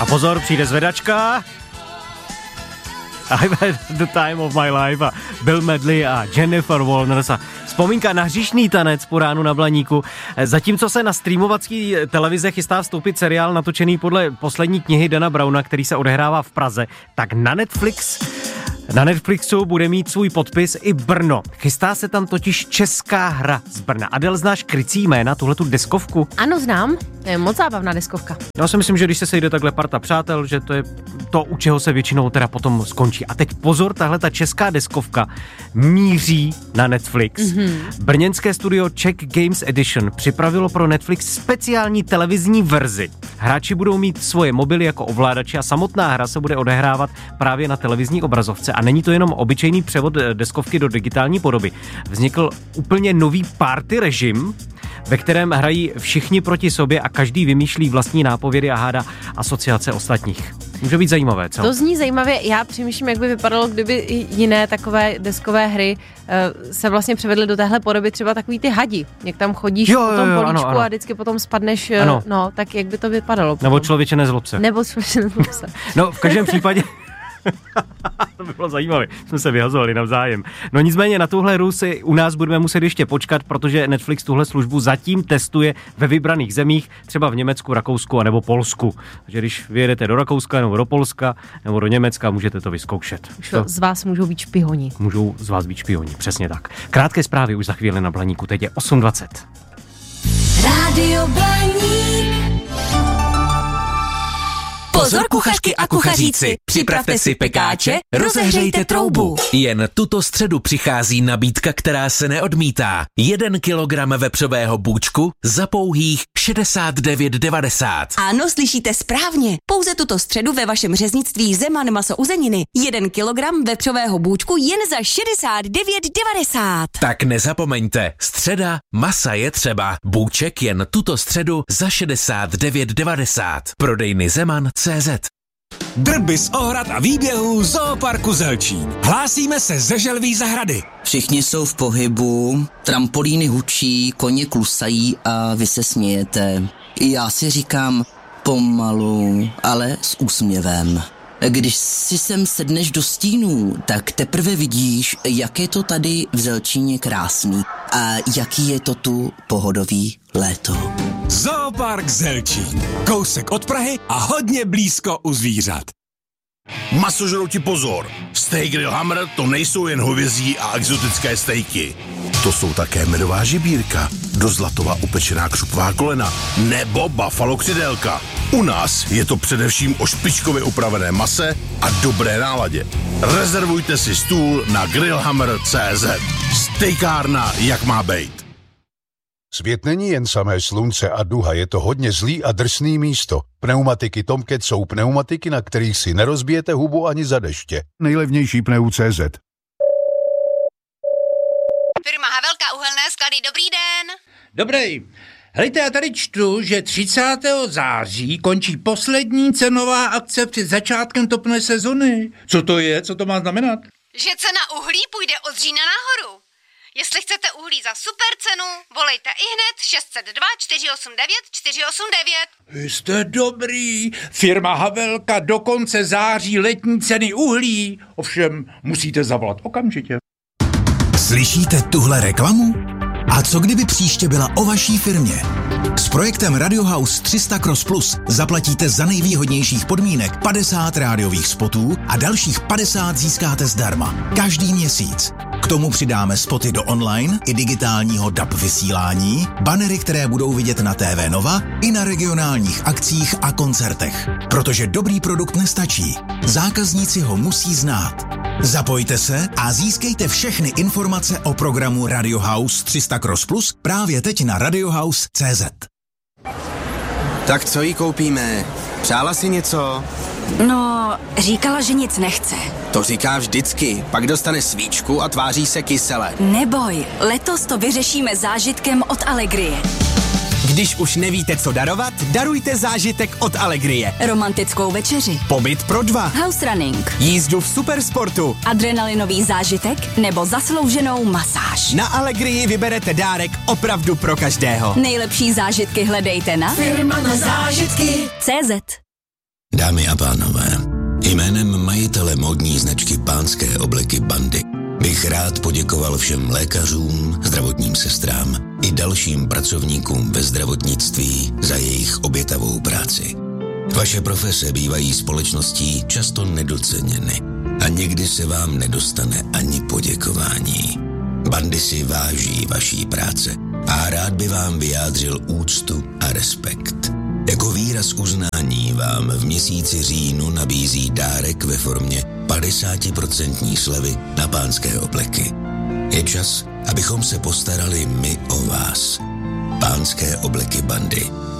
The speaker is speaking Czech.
pozor, přijde zvedačka. I've had the time of my life a Bill Medley a Jennifer Walters a vzpomínka na hříšný tanec po ránu na Blaníku. Zatímco se na streamovací televize chystá vstoupit seriál natočený podle poslední knihy Dana Browna, který se odehrává v Praze, tak na Netflixu bude mít svůj podpis i Brno. Chystá se tam totiž česká hra z Brna. Adel, znáš krycí jména, tuhletu deskovku? Ano, znám. To je moc zábavná deskovka. Já si myslím, že když se sejde takhle parta přátel, že to je to, u čeho se většinou teda potom skončí. A teď pozor, tahle ta česká deskovka míří na Netflix. Brněnské studio Czech Games Edition připravilo pro Netflix speciální televizní verzi. Hráči budou mít svoje mobily jako ovládače a samotná hra se bude odehrávat právě na televizní obrazovce. A není to jenom obyčejný převod deskovky do digitální podoby. Vznikl úplně nový party režim, ve kterém hrají všichni proti sobě a každý vymýšlí vlastní nápovědy a hádá asociace ostatních. Může být zajímavé, co? To zní zajímavě. Já přemýšlím, jak by vypadalo, kdyby jiné takové deskové hry se vlastně převedly do téhle podoby, třeba takový ty hadi. Jak tam chodíš po tom políčku ano. A vždycky potom spadneš, no, tak jak by to vypadalo? Potom? Nebo člověče nezlob se. No, v každém případě to by bylo zajímavé, jsme se vyhazovali navzájem. No nicméně na tuhle hru si u nás budeme muset ještě počkat, protože Netflix tuhle službu zatím testuje ve vybraných zemích, třeba v Německu, Rakousku a nebo Polsku. Takže když vyjedete do Rakouska nebo do Polska nebo do Německa, můžete to vyzkoušet. Z vás můžou být špihoni. Můžou z vás být špihoni, přesně tak. Krátké zprávy už za chvíli na Blaníku, teď je 8:20. Rádio Blaník. Pozor kuchařky a kuchaříci, připravte si pekáče, rozehřejte troubu. Jen tuto středu přichází nabídka, která se neodmítá. 1 kilogram vepřového bůčku za pouhých 69,90. Ano, slyšíte správně. Pouze tuto středu ve vašem řeznictví Zeman maso uzeniny. 1 kilogram vepřového bůčku jen za 69,90. Tak nezapomeňte, středa, masa je třeba. Bůček jen tuto středu za 69,90. Prodejny Zeman.cz. Drby z ohrad a výběhů Zooparku Zelčín. Hlásíme se ze Želví zahrady. Všichni jsou v pohybu, trampolíny hučí, koně klusají a vy se smějete. Já si říkám pomalu, ale s úsměvem. Když si sem sedneš do stínů, tak teprve vidíš, jak je to tady v Zelčíně krásný a jaký je to tu pohodový léto. Zoopark Zelčín. Kousek od Prahy a hodně blízko u zvířat. Masožrouti pozor! Steak Grill Hammer to nejsou jen hovězí a exotické stejky. To jsou také medová žibírka, do zlatova upečená křupová kolena nebo buffalo křidélka. U nás je to především o špičkově upravené mase a dobré náladě. Rezervujte si stůl na grillhammer.cz. Stejkárna, jak má bejt. Svět není jen samé slunce a duha, je to hodně zlý a drsný místo. Pneumatiky Tomcat jsou pneumatiky, na kterých si nerozbijete hubu ani za deště. Nejlevnější pneu.cz. Firma Havelka uhelné sklady, dobrý den. Dobrý. Hejte, já tady čtu, že 30. září končí poslední cenová akce před začátkem topné sezony. Co to je? Co to má znamenat? Že cena uhlí půjde od října nahoru. Jestli chcete uhlí za super cenu, volejte ihned 602 489 489. Jste dobrý. Firma Havelka do konce září letní ceny uhlí. Ovšem, musíte zavolat okamžitě. Slyšíte tuhle reklamu? A co kdyby příště byla o vaší firmě? S projektem Radio House 300 Cross Plus zaplatíte za nejvýhodnějších podmínek 50 rádiových spotů a dalších 50 získáte zdarma. Každý měsíc. K tomu přidáme spoty do online i digitálního DAB vysílání, banery, které budou vidět na TV Nova i na regionálních akcích a koncertech. Protože dobrý produkt nestačí. Zákazníci ho musí znát. Zapojte se a získejte všechny informace o programu Radio House 300 Cross Plus právě teď na radiohouse.cz. Tak co jí koupíme? Přála si něco? No, říkala, že nic nechce. To říká vždycky, pak dostane svíčku a tváří se kysele. Neboj, letos to vyřešíme zážitkem od Allegrie. Když už nevíte, co darovat, darujte zážitek od Allegrie. Romantickou večeři. Pobyt pro 2. House running. Jízdu v supersportu. Adrenalinový zážitek nebo zaslouženou masáž. Na Allegrii vyberete dárek opravdu pro každého. Nejlepší zážitky hledejte na Firma na zážitky CZ. Dámy a pánové, jménem majitele módní značky Pánské obleky Bandy bych rád poděkoval všem lékařům, zdravotním sestrám i dalším pracovníkům ve zdravotnictví za jejich obětavou práci. Vaše profese bývají společností často nedoceněny a někdy se vám nedostane ani poděkování. Bandy si váží vaší práce a rád by vám vyjádřil úctu a respekt. Jako výraz uznání vám v měsíci říjnu nabízí dárek ve formě 50% slevy na Pánské obleky. Je čas, abychom se postarali my o vás. Pánské obleky Bandy.